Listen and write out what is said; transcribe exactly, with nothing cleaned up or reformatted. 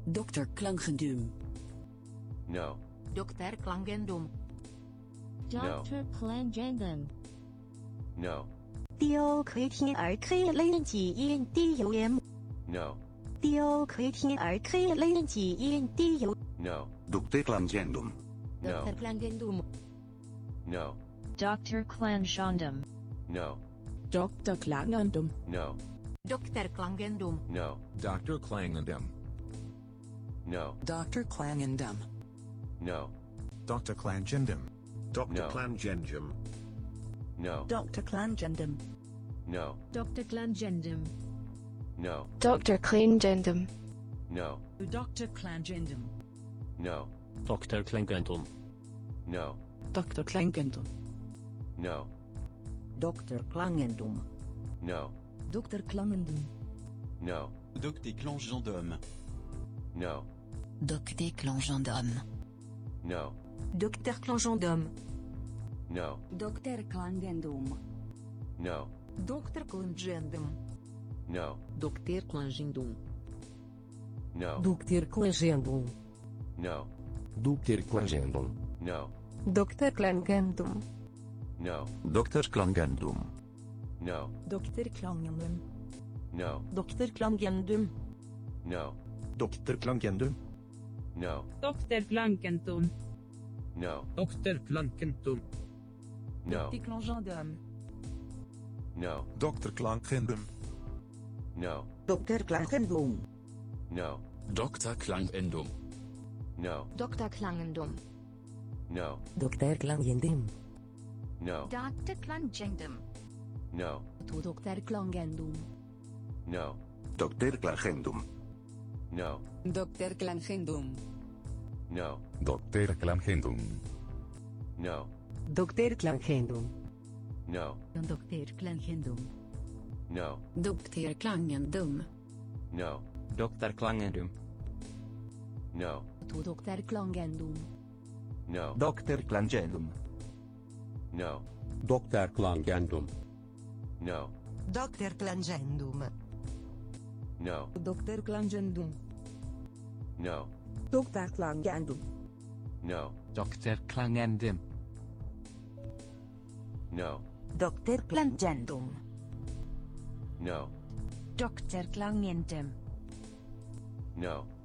dokter Klangendum. No. dokter Klangendum. doctor Klangendum. No. D O K T R K L 几 E D U M. No. D O K T R K L 几 E D U. No. doctor Klangendum. No. dokter Klangendum. No. doctor Klangendum. No. dokter Klangendum. No. dokter Klangendum. No. doctor Klangendum. No. dokter Klangendum. No. doctor Klangendum. doctor No. Klangendum. No. dokter Klangendum. No. dokter Klangendum. No. doctor Klangendum. No. dokter Klangendum. No. doctor Klangendum. No. dokter Klangendum. No. dokter Klangendum. No. dokter Klangendum. No. docteur Klangendum. No. dokter Klangendum. No. dokter Klangendum. No. dokter Klangendum. No. dokter Klangendum. No. dokter Klangendum. No. dokter Klangendum. No. doctor Klangendum. No. dokter Klangendum. No. doctor Klangendum. No. dokter Klangendum. No. dokter Klangendum. No. doctor Klangendum. No. dokter Klangendum. No. dokter Klangendum. No. dokter Klangendum. No. doctor Klangendum. No. dokter Klangendum. No. doctor Klangendum. No. dokter Klangendum. No. dokter Klangendum. No. dokter Klangendum. No. dokter Klangendum. No. doctor Klangendum. No. dokter Klangendum. No. doctor Klangendum. No. dokter Klangendum. No. dokter Klangendum. No. dokter Klangendum. No. doctor Klangendum. No. dokter Klangendum. No. doctor Klangendum. No. doctor Klangendum. No. dokter Klangendum. No. dokter Klangendum. No. dokter Klangendum. No. doctor Klangendum. No. dokter Klangendum. No. dokter Klangendum. No.